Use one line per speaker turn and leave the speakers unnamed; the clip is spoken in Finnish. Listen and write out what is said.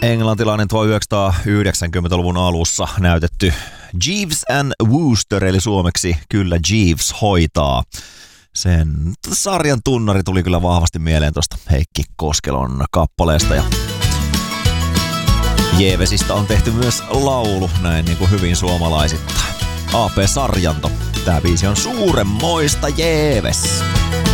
englantilainen 1990-luvun alussa näytetty Jeeves and Wooster, eli suomeksi kyllä Jeeves hoitaa. Sen sarjan tunnari tuli kyllä vahvasti mieleen tuosta Heikki Koskelon kappaleesta. Ja Jeevesistä on tehty myös laulu, näin niin kuin hyvin suomalaisittain. AP Sarjanto. Tää biisi on suuremmoista Jeeves.